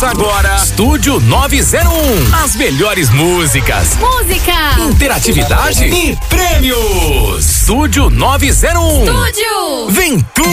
Começa agora, Estúdio 901. As melhores músicas, interatividade e prêmios. Estúdio 901. Estúdio. Vem tu.